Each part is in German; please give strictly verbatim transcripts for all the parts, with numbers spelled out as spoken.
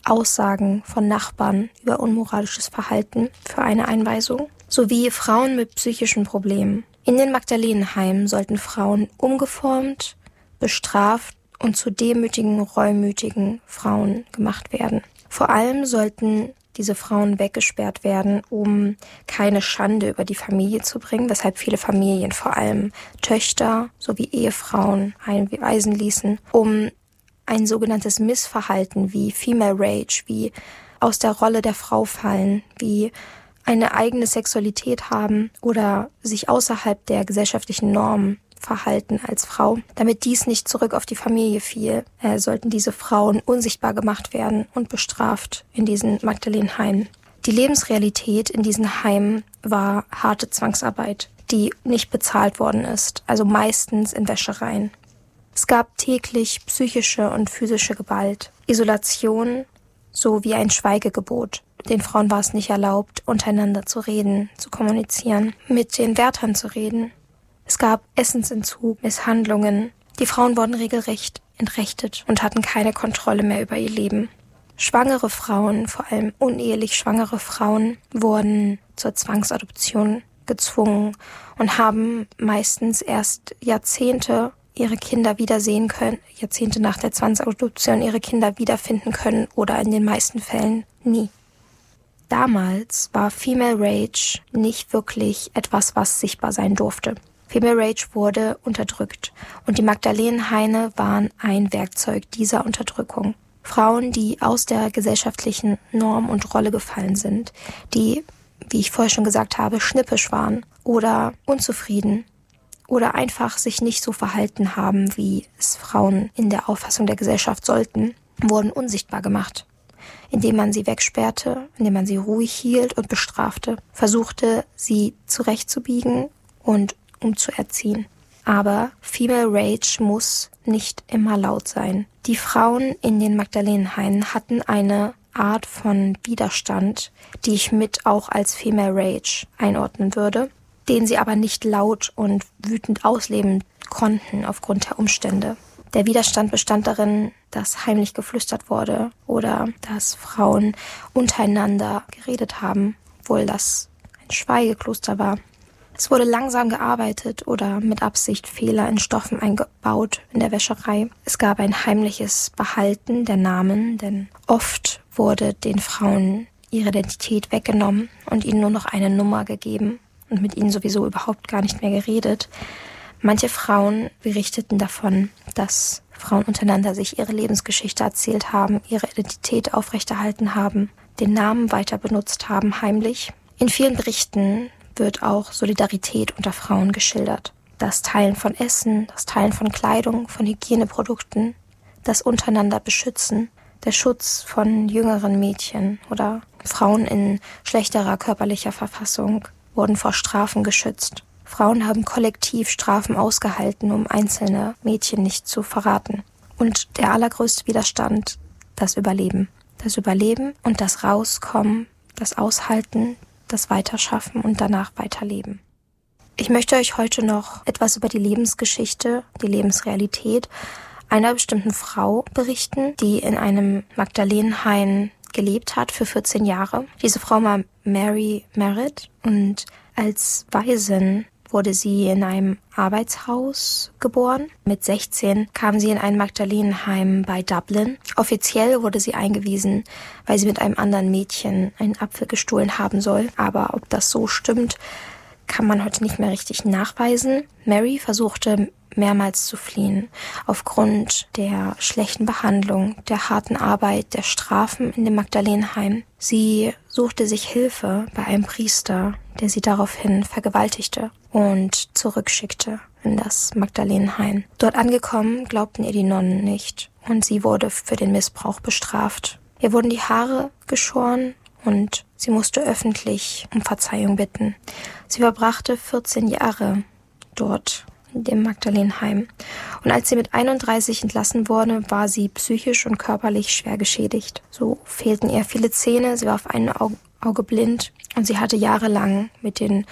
Aussagen von Nachbarn über unmoralisches Verhalten für eine Einweisung, sowie Frauen mit psychischen Problemen. In den Magdalenenheimen sollten Frauen umgeformt, bestraft und zu demütigen, reumütigen Frauen gemacht werden. Vor allem sollten diese Frauen weggesperrt werden, um keine Schande über die Familie zu bringen, weshalb viele Familien, vor allem Töchter sowie Ehefrauen, einweisen ließen, um ein sogenanntes Missverhalten wie Female Rage, wie aus der Rolle der Frau fallen, wie eine eigene Sexualität haben oder sich außerhalb der gesellschaftlichen Normen verhalten als Frau. Damit dies nicht zurück auf die Familie fiel, äh, sollten diese Frauen unsichtbar gemacht werden und bestraft in diesen Magdalenenheimen. Die Lebensrealität in diesen Heimen war harte Zwangsarbeit, die nicht bezahlt worden ist, also meistens in Wäschereien. Es gab täglich psychische und physische Gewalt, Isolation sowie ein Schweigegebot. Den Frauen war es nicht erlaubt, untereinander zu reden, zu kommunizieren, mit den Wärtern zu reden. Es gab Essensentzug, Misshandlungen. Die Frauen wurden regelrecht entrechtet und hatten keine Kontrolle mehr über ihr Leben. Schwangere Frauen, vor allem unehelich schwangere Frauen, wurden zur Zwangsadoption gezwungen und haben meistens erst Jahrzehnte ihre Kinder wiedersehen können, Jahrzehnte nach der Zwangsadoption ihre Kinder wiederfinden können oder in den meisten Fällen nie. Damals war Female Rage nicht wirklich etwas, was sichtbar sein durfte. Female Rage wurde unterdrückt und die Magdalenenheime waren ein Werkzeug dieser Unterdrückung. Frauen, die aus der gesellschaftlichen Norm und Rolle gefallen sind, die, wie ich vorher schon gesagt habe, schnippisch waren oder unzufrieden oder einfach sich nicht so verhalten haben, wie es Frauen in der Auffassung der Gesellschaft sollten, wurden unsichtbar gemacht, indem man sie wegsperrte, indem man sie ruhig hielt und bestrafte, versuchte, sie zurechtzubiegen und umzuerziehen. Aber Female Rage muss nicht immer laut sein. Die Frauen in den Magdalenenheimen hatten eine Art von Widerstand, die ich mit auch als Female Rage einordnen würde, den sie aber nicht laut und wütend ausleben konnten aufgrund der Umstände. Der Widerstand bestand darin, dass heimlich geflüstert wurde oder dass Frauen untereinander geredet haben, obwohl das ein Schweigekloster war. Es wurde langsam gearbeitet oder mit Absicht Fehler in Stoffen eingebaut in der Wäscherei. Es gab ein heimliches Behalten der Namen, denn oft wurde den Frauen ihre Identität weggenommen und ihnen nur noch eine Nummer gegeben und mit ihnen sowieso überhaupt gar nicht mehr geredet. Manche Frauen berichteten davon, dass Frauen untereinander sich ihre Lebensgeschichte erzählt haben, ihre Identität aufrechterhalten haben, den Namen weiter benutzt haben, heimlich. In vielen Berichten wird auch Solidarität unter Frauen geschildert. Das Teilen von Essen, das Teilen von Kleidung, von Hygieneprodukten, das untereinander Beschützen, der Schutz von jüngeren Mädchen oder Frauen in schlechterer körperlicher Verfassung wurden vor Strafen geschützt. Frauen haben kollektiv Strafen ausgehalten, um einzelne Mädchen nicht zu verraten. Und der allergrößte Widerstand, das Überleben. Das Überleben und das Rauskommen, das Aushalten, das Weiterschaffen und danach weiterleben. Ich möchte euch heute noch etwas über die Lebensgeschichte, die Lebensrealität einer bestimmten Frau berichten, die in einem Magdalenenheim gelebt hat für vierzehn Jahre. Diese Frau war Mary Merritt und als Waisin wurde sie in einem Arbeitshaus geboren. Mit sechzehn kam sie in ein Magdalenenheim bei Dublin. Offiziell wurde sie eingewiesen, weil sie mit einem anderen Mädchen einen Apfel gestohlen haben soll. Aber ob das so stimmt, kann man heute nicht mehr richtig nachweisen. Mary versuchte mehrmals zu fliehen, aufgrund der schlechten Behandlung, der harten Arbeit, der Strafen in dem Magdalenenheim. Sie suchte sich Hilfe bei einem Priester, der sie daraufhin vergewaltigte und zurückschickte in das Magdalenenheim. Dort angekommen, glaubten ihr die Nonnen nicht und sie wurde für den Missbrauch bestraft. Ihr wurden die Haare geschoren und sie musste öffentlich um Verzeihung bitten. Sie verbrachte vierzehn Jahre dort in dem Magdalenenheim. Und als sie mit einunddreißig entlassen wurde, war sie psychisch und körperlich schwer geschädigt. So fehlten ihr viele Zähne, sie war auf ein Auge blind und sie hatte jahrelang mit den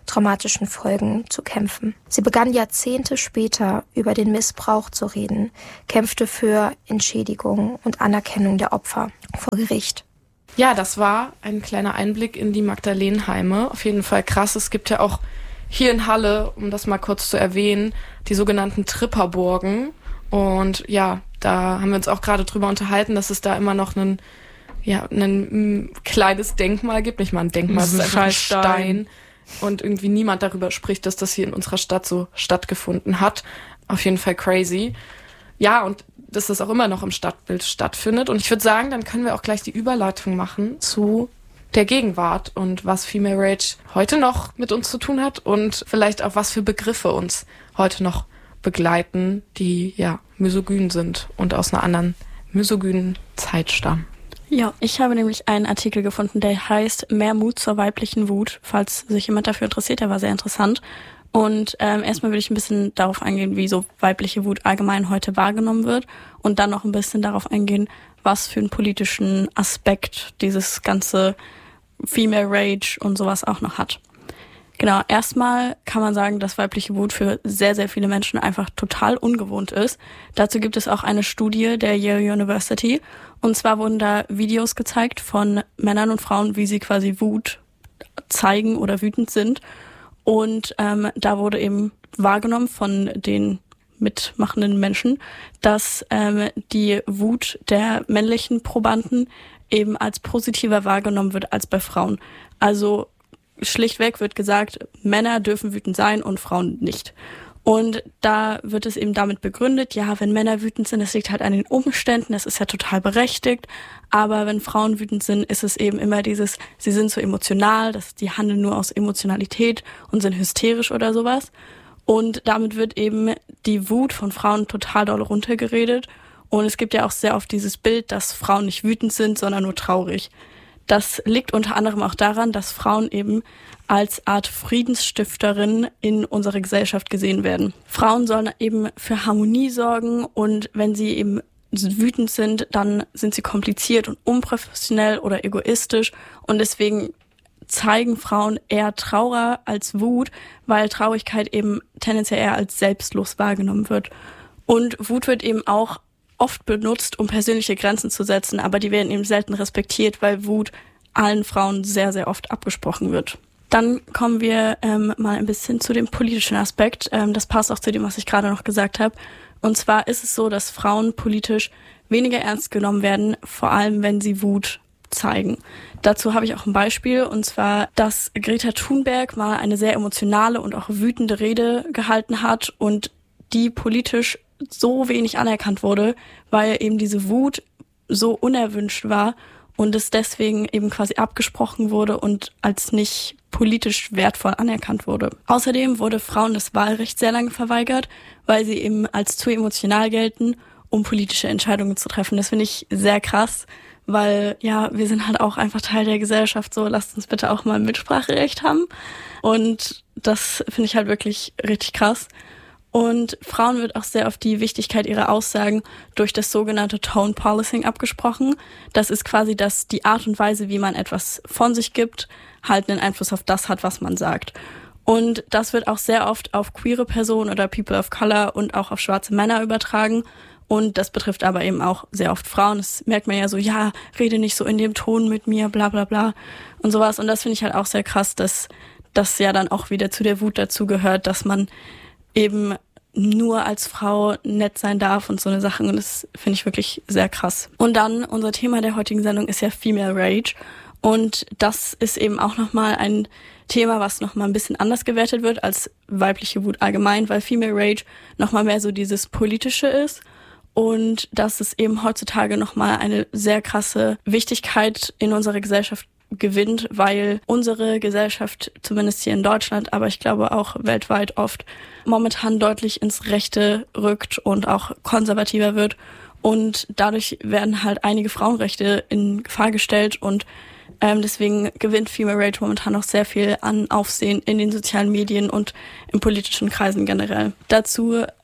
traumatischen Folgen zu kämpfen. Sie begann Jahrzehnte später über den Missbrauch zu reden, kämpfte für Entschädigung und Anerkennung der Opfer vor Gericht. Ja, das war ein kleiner Einblick in die Magdalenenheime. Auf jeden Fall krass. Es gibt ja auch hier in Halle, um das mal kurz zu erwähnen, die sogenannten Tripperburgen. Und ja, da haben wir uns auch gerade drüber unterhalten, dass es da immer noch einen, ja, ein kleines Denkmal gibt. Nicht mal ein Denkmal, es ist einfach ein Stein. Und irgendwie niemand darüber spricht, dass das hier in unserer Stadt so stattgefunden hat. Auf jeden Fall crazy. Ja, und dass das auch immer noch im Stadtbild stattfindet. Und ich würde sagen, dann können wir auch gleich die Überleitung machen zu der Gegenwart und was Female Rage heute noch mit uns zu tun hat und vielleicht auch was für Begriffe uns heute noch begleiten, die ja misogyn sind und aus einer anderen misogynen Zeit stammen. Ja, ich habe nämlich einen Artikel gefunden, der heißt Mehr Mut zur weiblichen Wut, falls sich jemand dafür interessiert, der war sehr interessant. Und ähm, erstmal würde ich ein bisschen darauf eingehen, wie so weibliche Wut allgemein heute wahrgenommen wird und dann noch ein bisschen darauf eingehen, was für einen politischen Aspekt dieses ganze Female Rage und sowas auch noch hat. Genau, erstmal kann man sagen, dass weibliche Wut für sehr, sehr viele Menschen einfach total ungewohnt ist. Dazu gibt es auch eine Studie der Yale University. Und zwar wurden da Videos gezeigt von Männern und Frauen, wie sie quasi Wut zeigen oder wütend sind. Und ähm, da wurde eben wahrgenommen von den mitmachenden Menschen, dass ähm, die Wut der männlichen Probanden eben als positiver wahrgenommen wird als bei Frauen. Also schlichtweg wird gesagt, Männer dürfen wütend sein und Frauen nicht. Und da wird es eben damit begründet, ja, wenn Männer wütend sind, das liegt halt an den Umständen, das ist ja total berechtigt. Aber wenn Frauen wütend sind, ist es eben immer dieses, sie sind so emotional, dass die handeln nur aus Emotionalität und sind hysterisch oder sowas. Und damit wird eben die Wut von Frauen total doll runtergeredet. Und es gibt ja auch sehr oft dieses Bild, dass Frauen nicht wütend sind, sondern nur traurig. Das liegt unter anderem auch daran, dass Frauen eben als Art Friedensstifterin in unserer Gesellschaft gesehen werden. Frauen sollen eben für Harmonie sorgen und wenn sie eben wütend sind, dann sind sie kompliziert und unprofessionell oder egoistisch und deswegen zeigen Frauen eher Trauer als Wut, weil Traurigkeit eben tendenziell eher als selbstlos wahrgenommen wird. Und Wut wird eben auch oft benutzt, um persönliche Grenzen zu setzen, aber die werden eben selten respektiert, weil Wut allen Frauen sehr, sehr oft abgesprochen wird. Dann kommen wir ähm, mal ein bisschen zu dem politischen Aspekt. Ähm, das passt auch zu dem, was ich gerade noch gesagt habe. Und zwar ist es so, dass Frauen politisch weniger ernst genommen werden, vor allem wenn sie Wut zeigen. Dazu habe ich auch ein Beispiel, und zwar, dass Greta Thunberg mal eine sehr emotionale und auch wütende Rede gehalten hat und die politisch so wenig anerkannt wurde, weil eben diese Wut so unerwünscht war und es deswegen eben quasi abgesprochen wurde und als nicht politisch wertvoll anerkannt wurde. Außerdem wurde Frauen das Wahlrecht sehr lange verweigert, weil sie eben als zu emotional gelten, um politische Entscheidungen zu treffen. Das finde ich sehr krass, weil ja, wir sind halt auch einfach Teil der Gesellschaft, so lasst uns bitte auch mal ein Mitspracherecht haben. Und das finde ich halt wirklich richtig krass. Und Frauen wird auch sehr auf die Wichtigkeit ihrer Aussagen durch das sogenannte Tone Policing abgesprochen. Das ist quasi, dass die Art und Weise, wie man etwas von sich gibt, halt einen Einfluss auf das hat, was man sagt. Und das wird auch sehr oft auf queere Personen oder People of Color und auch auf schwarze Männer übertragen. Und das betrifft aber eben auch sehr oft Frauen. Das merkt man ja so, ja, rede nicht so in dem Ton mit mir, bla bla bla und sowas. Und das finde ich halt auch sehr krass, dass das ja dann auch wieder zu der Wut dazu gehört, dass man eben nur als Frau nett sein darf und so eine Sache. Und das finde ich wirklich sehr krass. Und dann, unser Thema der heutigen Sendung ist ja Female Rage. Und das ist eben auch nochmal ein Thema, was nochmal ein bisschen anders gewertet wird als weibliche Wut allgemein, weil Female Rage nochmal mehr so dieses Politische ist. Und dass es eben heutzutage nochmal eine sehr krasse Wichtigkeit in unserer Gesellschaft gewinnt, weil unsere Gesellschaft, zumindest hier in Deutschland, aber ich glaube auch weltweit oft, momentan deutlich ins Rechte rückt und auch konservativer wird. Und dadurch werden halt einige Frauenrechte in Gefahr gestellt und ähm, deswegen gewinnt Female Rage momentan noch sehr viel an Aufsehen in den sozialen Medien und in politischen Kreisen generell. Dazu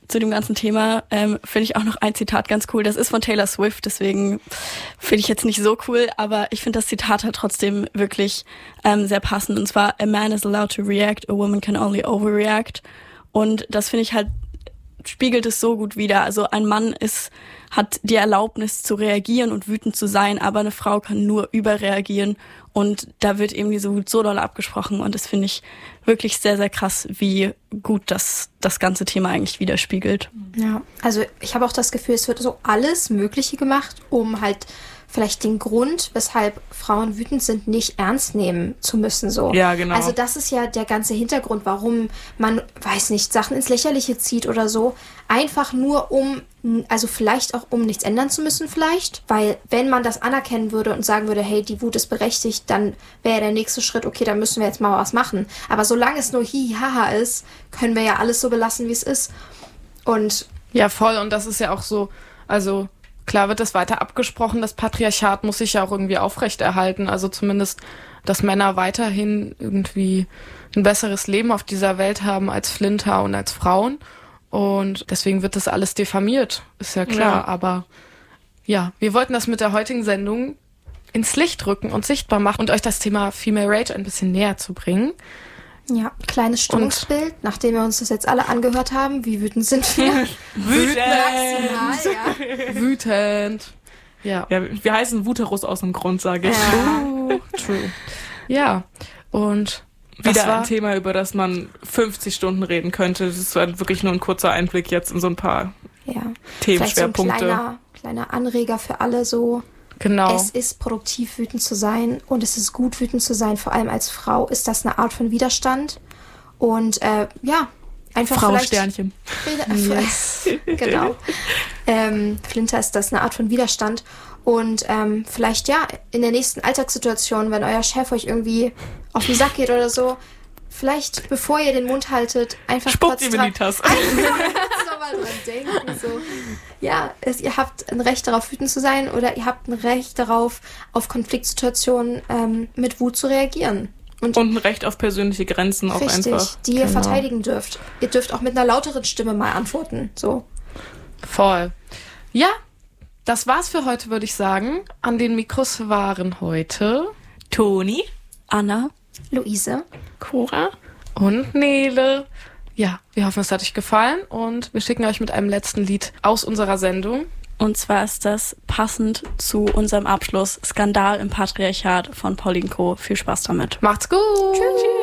zu dem ganzen Thema ähm, finde ich auch noch ein Zitat ganz cool. Das ist von Taylor Swift, deswegen finde ich jetzt nicht so cool, aber ich finde das Zitat halt trotzdem wirklich ähm, sehr passend. Und zwar, a man is allowed to react, a woman can only overreact. Und das finde ich halt, spiegelt es so gut wider. Also ein Mann ist, hat die Erlaubnis zu reagieren und wütend zu sein, aber eine Frau kann nur überreagieren. Und da wird irgendwie so so doll abgesprochen. Und das finde ich wirklich sehr, sehr krass, wie gut das das ganze Thema eigentlich widerspiegelt. Ja, also ich habe auch das Gefühl, es wird so alles Mögliche gemacht, um halt vielleicht den Grund, weshalb Frauen wütend sind, nicht ernst nehmen zu müssen. So. Ja, genau. Also das ist ja der ganze Hintergrund, warum man, weiß nicht, Sachen ins Lächerliche zieht oder so. Einfach nur um, also vielleicht auch um nichts ändern zu müssen vielleicht. Weil wenn man das anerkennen würde und sagen würde, hey, die Wut ist berechtigt, dann wäre der nächste Schritt, okay, dann müssen wir jetzt mal was machen. Aber solange es nur hi, haha ist, können wir ja alles so belassen, wie es ist. Und ja, voll. Und das ist ja auch so, also klar wird das weiter abgesprochen, das Patriarchat muss sich ja auch irgendwie aufrechterhalten, also zumindest, dass Männer weiterhin irgendwie ein besseres Leben auf dieser Welt haben als Flinter und als Frauen und deswegen wird das alles diffamiert, ist ja klar, ja. Aber ja, wir wollten das mit der heutigen Sendung ins Licht rücken und sichtbar machen und euch das Thema Female Rage ein bisschen näher zu bringen. Ja, kleines Stimmungsbild, und nachdem wir uns das jetzt alle angehört haben, wie wütend sind wir? Wütend! Maximal, ja. Wütend. Ja. Ja, wir heißen Wuterus aus dem Grund, sage ich. Ja. True. True. Ja, und wieder war ein Thema, über das man fünfzig Stunden reden könnte. Das war wirklich nur ein kurzer Einblick jetzt in so ein paar ja. Themenschwerpunkte. Vielleicht so ein kleiner, kleiner Anreger für alle so. Genau. Es ist produktiv, wütend zu sein und es ist gut, wütend zu sein. Vor allem als Frau ist das eine Art von Widerstand. Und äh, ja, einfach Frau vielleicht... Sternchen. Yes. Genau. ähm, Flinter ist das eine Art von Widerstand. Und ähm, vielleicht ja, in der nächsten Alltagssituation, wenn euer Chef euch irgendwie auf den Sack geht oder so, vielleicht, bevor ihr den Mund haltet, einfach Spuckt kurz ihm in die Tasse. nochmal dran denken. So. Ja, es, ihr habt ein Recht darauf, wütend zu sein oder ihr habt ein Recht darauf, auf Konfliktsituationen ähm, mit Wut zu reagieren. Und, Und ein Recht auf persönliche Grenzen auch richtig, einfach. die ihr Genau. verteidigen dürft. Ihr dürft auch mit einer lauteren Stimme mal antworten. So. Voll. Ja, das war's für heute, würde ich sagen. An den Mikros waren heute Toni, Anna, Luise, Cora und Nele. Ja, wir hoffen, es hat euch gefallen und wir schicken euch mit einem letzten Lied aus unserer Sendung. und zwar ist das passend zu unserem Abschluss Skandal im Patriarchat von Pauline Co. Viel Spaß damit. Macht's gut! Tschüss.